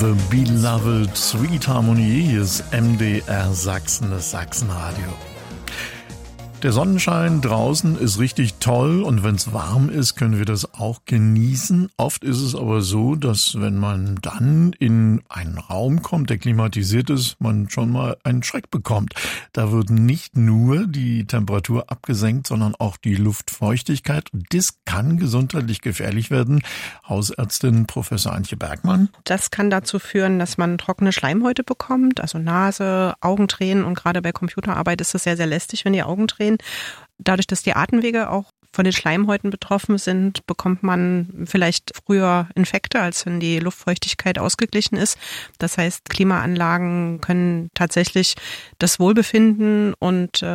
The Beloved Sweet Harmonie. Hier ist MDR Sachsen, das Sachsenradio. Der Sonnenschein draußen ist richtig toll und wenn es warm ist, können wir das auch genießen. Oft ist es aber so, dass wenn man dann in einen Raum kommt, der klimatisiert ist, man schon mal einen Schreck bekommt. Da wird nicht nur die Temperatur abgesenkt, sondern auch die Luftfeuchtigkeit. Und das kann gesundheitlich gefährlich werden. Hausärztin Professor Antje Bergmann. Das kann dazu führen, dass man trockene Schleimhäute bekommt, also Nase, Augentränen, und gerade bei Computerarbeit ist es sehr, sehr lästig, wenn die Augen tränen. Dadurch, dass die Atemwege auch von den Schleimhäuten betroffen sind, bekommt man vielleicht früher Infekte, als wenn die Luftfeuchtigkeit ausgeglichen ist. Das heißt, Klimaanlagen können tatsächlich das Wohlbefinden und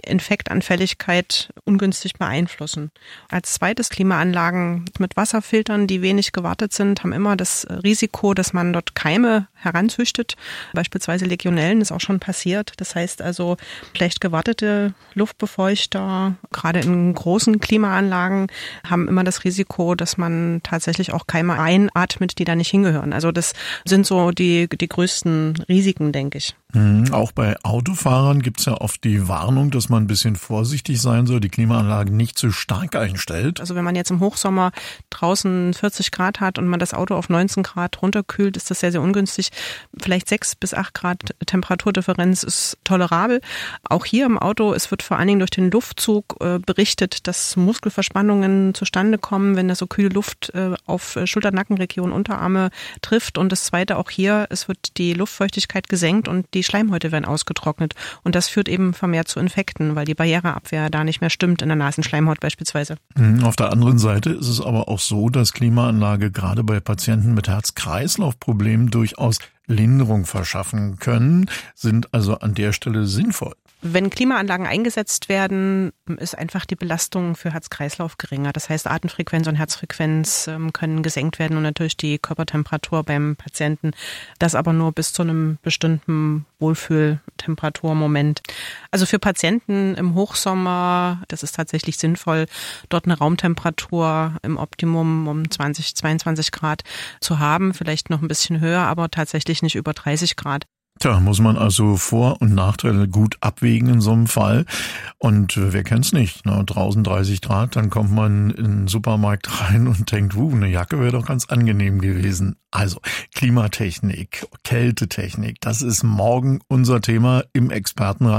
Infektanfälligkeit ungünstig beeinflussen. Als zweites, Klimaanlagen mit Wasserfiltern, die wenig gewartet sind, haben immer das Risiko, dass man dort Keime heranzüchtet. Beispielsweise Legionellen ist auch schon passiert. Das heißt also, schlecht gewartete Luftbefeuchter, gerade in großen Klimaanlagen, haben immer das Risiko, dass man tatsächlich auch Keime einatmet, die da nicht hingehören. Also das sind so die größten Risiken, denke ich. Auch bei Autofahrern gibt es ja oft die Warnung, dass man ein bisschen vorsichtig sein soll, die Klimaanlage nicht zu stark einstellt. Also wenn man jetzt im Hochsommer draußen 40 Grad hat und man das Auto auf 19 Grad runterkühlt, ist das sehr, sehr ungünstig. Vielleicht 6 bis 8 Grad Temperaturdifferenz ist tolerabel. Auch hier im Auto, es wird vor allen Dingen durch den Luftzug berichtet, dass Muskelverspannungen zustande kommen, wenn da so kühle Luft auf Schulter-Nackenregion, Unterarme trifft. Und das Zweite auch hier, es wird die Luftfeuchtigkeit gesenkt und die Schleimhäute werden ausgetrocknet. Und das führt eben vermehrt zu Infekten, weil die Barriereabwehr da nicht mehr stimmt, in der Nasenschleimhaut beispielsweise. Auf der anderen Seite ist es aber auch so, dass Klimaanlage gerade bei Patienten mit Herz-Kreislauf-Problemen durchaus Linderung verschaffen können, sind also an der Stelle sinnvoll. Wenn Klimaanlagen eingesetzt werden, ist einfach die Belastung für Herz-Kreislauf geringer. Das heißt, Atemfrequenz und Herzfrequenz können gesenkt werden und natürlich die Körpertemperatur beim Patienten. Das aber nur bis zu einem bestimmten Wohlfühltemperaturmoment. Also für Patienten im Hochsommer, das ist tatsächlich sinnvoll, dort eine Raumtemperatur im Optimum um 20, 22 Grad zu haben. Vielleicht noch ein bisschen höher, aber tatsächlich nicht über 30 Grad. Tja, muss man also Vor- und Nachteile gut abwägen in so einem Fall. Und wer kennt's nicht? Na, draußen 30 Grad, dann kommt man in den Supermarkt rein und denkt, eine Jacke wäre doch ganz angenehm gewesen. Also Klimatechnik, Kältetechnik, das ist morgen unser Thema im Expertenrat.